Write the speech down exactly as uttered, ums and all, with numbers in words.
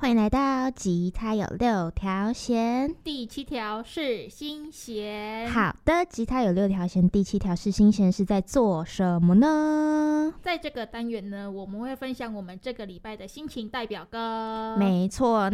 欢迎来到吉他有六条弦， 第七条是心弦。 好的，吉他有六条弦，第七条是心弦，是在做什么呢？ 在这个单元呢，我们会分享我们这个礼拜的心情代表歌。 没错，